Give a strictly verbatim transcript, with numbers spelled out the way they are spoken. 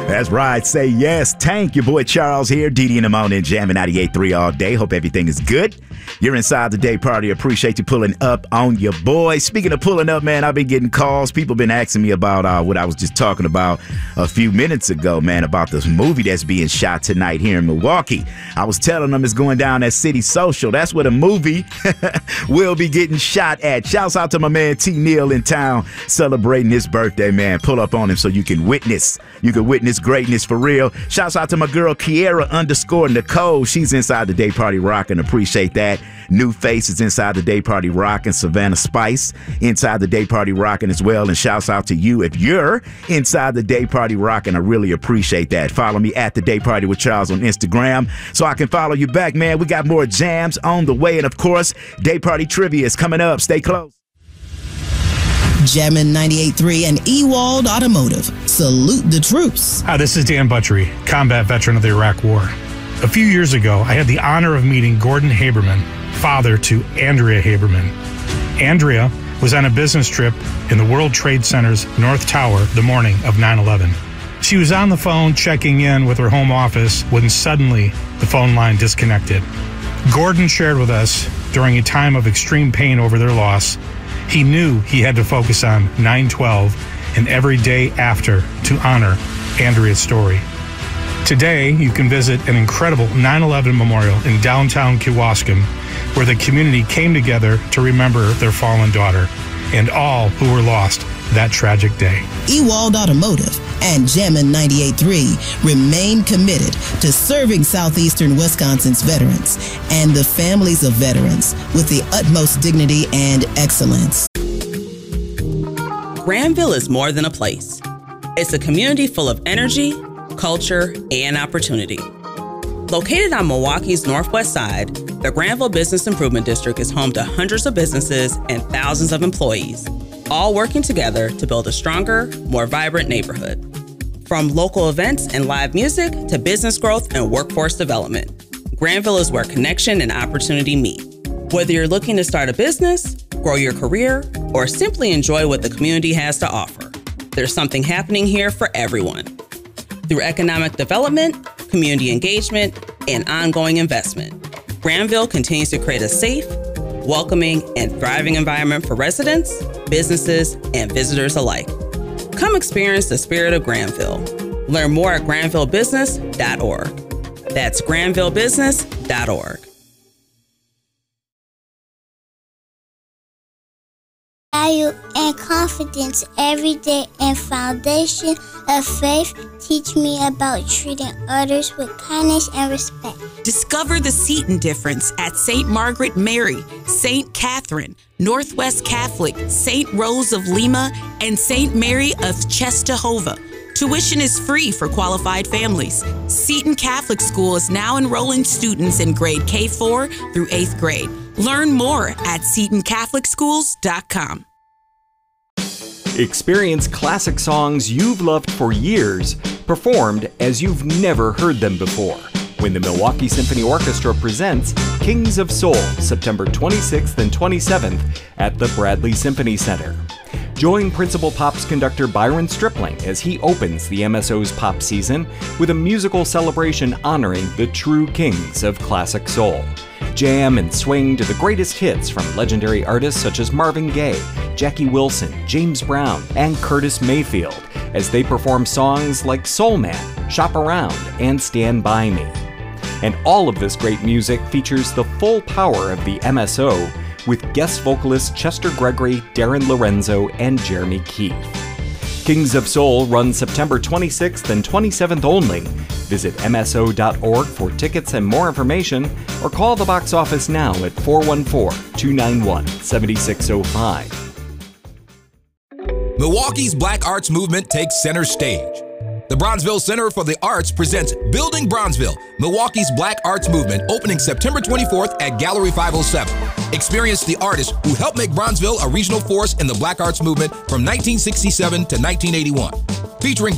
That's right. Say yes. Tank, your boy Charles here. D D in the morning, jamming ninety-eight point three all day. Hope everything is good. You're inside the day party. Appreciate you pulling up on your boy. Speaking of pulling up, man, I've been getting calls. People been asking me about uh, what I was just talking about a few minutes ago, man, about this movie that's being shot tonight here in Milwaukee. I was telling them it's going down at City Social. That's where the movie will be getting shot at. Shouts out to my man T. Neal in town celebrating his birthday, man. Pull up on him so you can witness. You can witness greatness for real. Shouts out to my girl Kiera underscore Nicole. She's inside the day party rocking. Appreciate that. New Faces inside the day party rocking. Savannah Spice inside the day party rocking as well. And shouts out to you if you're inside the day party rocking. I really appreciate that. Follow me at the day party with Charles on Instagram so I can follow you back, man. We got more jams on the way. And of course, day party trivia is coming up. Stay close. Jammin' ninety-eight point three and Ewald Automotive. Salute the troops. Hi, this is Dan Butchery, combat veteran of the Iraq War. A few years ago, I had the honor of meeting Gordon Haberman, father to Andrea Haberman. Andrea was on a business trip in the World Trade Center's North Tower the morning of nine eleven. She was on the phone checking in with her home office when suddenly the phone line disconnected. Gordon shared with us during a time of extreme pain over their loss, he knew he had to focus on nine twelve and every day after to honor Andrea's story. Today, you can visit an incredible nine eleven memorial in downtown Kewaskum, where the community came together to remember their fallen daughter and all who were lost that tragic day. Ewald Automotive and Jammin' ninety-eight point three remain committed to serving southeastern Wisconsin's veterans and the families of veterans with the utmost dignity and excellence. Granville is more than a place. It's a community full of energy, culture, and opportunity. Located on Milwaukee's northwest side, the Granville Business Improvement District is home to hundreds of businesses and thousands of employees, all working together to build a stronger, more vibrant neighborhood. From local events and live music to business growth and workforce development, Granville is where connection and opportunity meet. Whether you're looking to start a business, grow your career, or simply enjoy what the community has to offer, there's something happening here for everyone. Through economic development, community engagement, and ongoing investment, Granville continues to create a safe, welcoming, and thriving environment for residents, businesses, and visitors alike. Come experience the spirit of Granville. Learn more at granville business dot org. That's granville business dot org. Value and confidence every day, and foundation of faith teach me about treating others with kindness and respect. Discover the Seton difference at Saint Margaret Mary, Saint Catherine, Northwest Catholic, Saint Rose of Lima, and Saint Mary of Czestochowa. Tuition is free for qualified families. Seton Catholic School is now enrolling students in grade K four through eighth grade. Learn more at seton catholic schools dot com. Experience classic songs you've loved for years, performed as you've never heard them before, when the Milwaukee Symphony Orchestra presents Kings of Soul, September twenty-sixth and twenty-seventh at the Bradley Symphony Center. Join Principal Pops conductor Byron Stripling as he opens the M S O's pop season with a musical celebration honoring the true kings of classic soul. Jam and swing to the greatest hits from legendary artists such as Marvin Gaye, Jackie Wilson, James Brown, and Curtis Mayfield as they perform songs like Soul Man, Shop Around, and Stand By Me. And all of this great music features the full power of the M S O with guest vocalists Chester Gregory, Darren Lorenzo, and Jeremy Keefe. Kings of Soul runs September twenty-sixth and twenty-seventh only. Visit M S O dot org for tickets and more information, or call the box office now at four one four, two nine one, seven six zero five. Milwaukee's Black Arts Movement takes center stage. The Bronzeville Center for the Arts presents Building Bronzeville, Milwaukee's Black Arts Movement, opening September twenty-fourth at Gallery five oh seven. Experience the artists who helped make Bronzeville a regional force in the Black Arts Movement from nineteen sixty-seven to nineteen eighty-one. Featuring